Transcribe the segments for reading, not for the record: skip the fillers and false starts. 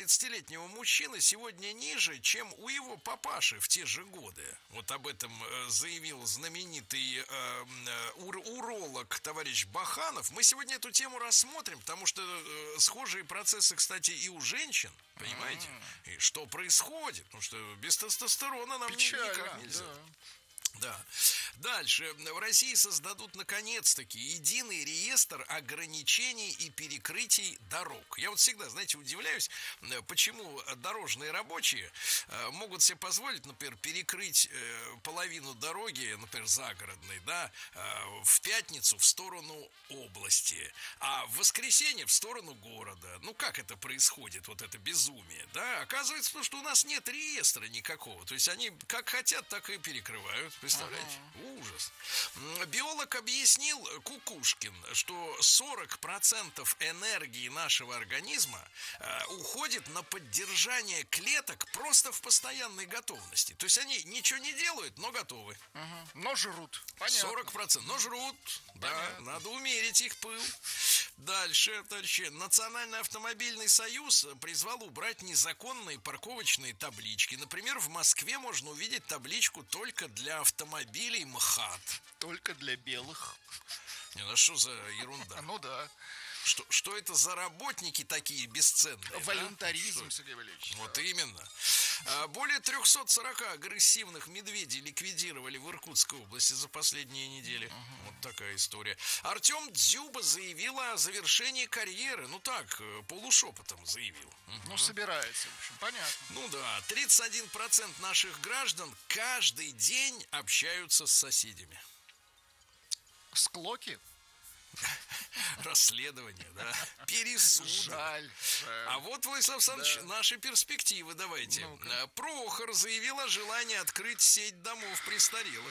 30-летнего мужчины сегодня ниже, чем у его папаши в те же годы. Вот об этом заявил знаменитый уролог товарищ Баханов. Мы сегодня эту тему рассмотрим, потому что схожие процессы, кстати, и у женщин, понимаете? И что происходит? Потому что без тестостерона нам никак нельзя. Да. Дальше. В России создадут наконец-таки единый реестр ограничений и перекрытий дорог. Я вот всегда, знаете, удивляюсь, почему дорожные рабочие могут себе позволить, например, перекрыть половину дороги, например, загородной, да, в пятницу в сторону области, а в воскресенье в сторону города. Ну, как это происходит, вот это безумие, да? Оказывается, что у нас нет реестра никакого. То есть они как хотят, так и перекрывают. Представляете? Ужас. Биолог объяснил, Кукушкин, что 40% энергии нашего организма уходит на поддержание клеток просто в постоянной готовности. То есть они ничего не делают, но готовы. Но жрут. Понятно. 40%. Но жрут. Да, надо умерить их пыл. Дальше. Национальный автомобильный союз призвал убрать незаконные парковочные таблички. Например, в Москве можно увидеть табличку только для автомобилей МХАТ. Только для белых. Ну что за ерунда? Ну да. Что это за работники такие бесценные? Волюнтаризм, да? Сергей Валерьевич. Вот именно. Более 340 агрессивных медведей ликвидировали в Иркутской области за последние недели. Вот такая история. Артем Дзюба заявил о завершении карьеры. Ну так, полушепотом заявил. Ну, собирается, в общем, понятно. Ну да, 31% наших граждан каждый день общаются с соседями. Склоки? Расследование, да. Пересуды. Жаль. А вот, Владислав Александрович, наши перспективы давайте. Прохор заявил о желании открыть сеть домов престарелых.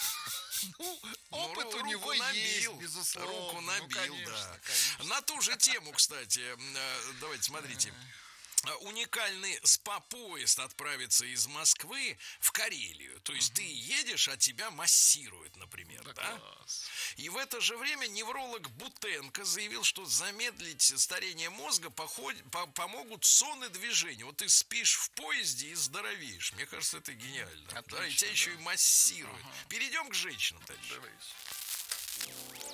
Опыт у него есть, безусловно. Руку набил, конечно, да. конечно. На ту же тему, кстати, давайте, смотрите. Уникальный СПА-поезд отправится из Москвы в Карелию. То есть ты едешь, а тебя массируют, например. Да? И в это же время невролог Бутенко заявил, что замедлить старение мозга помогут сон и движение. Вот ты спишь в поезде и здоровеешь. Мне кажется, это гениально. Отлично, да? И тебя еще и массируют. Перейдем к женщинам дальше. Давайте.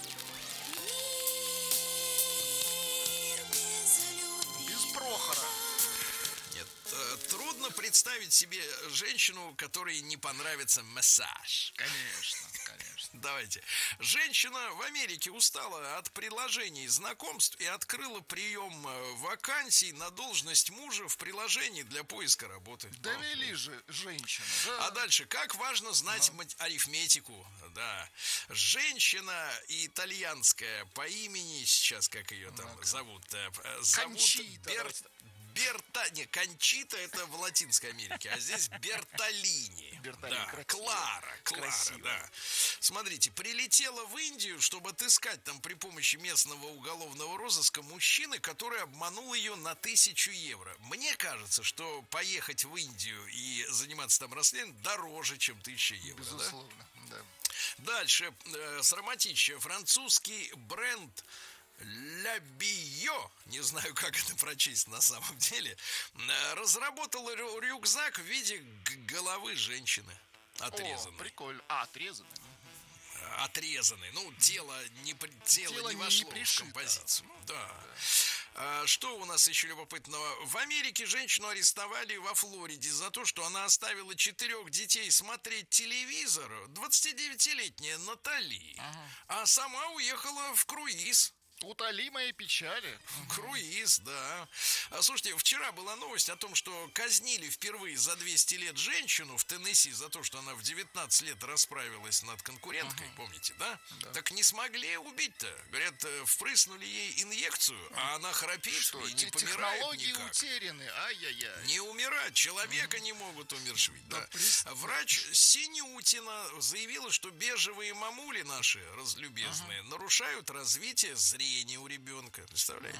Прохора. Нет, трудно представить себе женщину, которой не понравится массаж. Конечно. Давайте. Женщина в Америке устала от предложений знакомств и открыла прием вакансий на должность мужа в приложении для поиска работы. Довели же женщину. Да. А дальше, как важно знать арифметику. Да. Женщина итальянская по имени, сейчас как ее там зовут? Кончита. Кончита это в Латинской Америке, а здесь Бертолини. Да, Клара, да. Смотрите, прилетела в Индию, чтобы отыскать там при помощи местного уголовного розыска мужчины, который обманул ее на 1000 евро. Мне кажется, что поехать в Индию и заниматься там расследованием дороже, чем 1000 евро. Безусловно, да. Дальше, сраматища. Французский бренд Лябио, не знаю, как это прочесть на самом деле, разработал рюкзак в виде головы женщины. Отрезанной. О, прикольно. Отрезанный. Отрезанный. Ну, тело не вошло в композицию. Да. Что у нас еще любопытного? В Америке женщину арестовали во Флориде за то, что она оставила 4 детей смотреть телевизор. 29-летняя Натали. А сама уехала в круиз. Утоли мои печали. Круиз, да. Слушайте, вчера была новость о том, что казнили впервые за 200 лет женщину в Теннесси за то, что она в 19 лет расправилась над конкуренткой, помните, да? Так не смогли убить-то. Говорят, впрыснули ей инъекцию, а она храпит что, и не помирает технологии никак. утеряны, ай-яй-яй. Не умирать, человека не могут умершвить, да. Врач Синютина заявила, что бежевые мамули наши, разлюбезные, нарушают развитие зрения у ребенка. Представляете?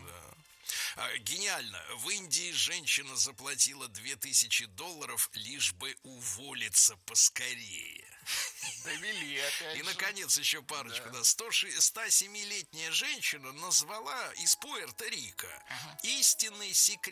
Да. Гениально. В Индии женщина заплатила $2000, лишь бы уволиться поскорее. Довели опять. И, наконец, еще парочку. Да. 107-летняя женщина назвала из Пуэрто-Рико истинный секрет